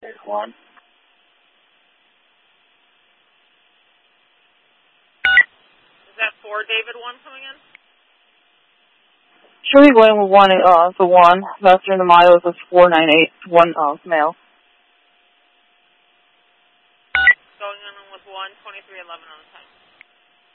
1. Is that for David 1 coming in? Should be going with 1, the 1. Master in the miles is 498, 1, male. Going in with 1, 2311 on the time.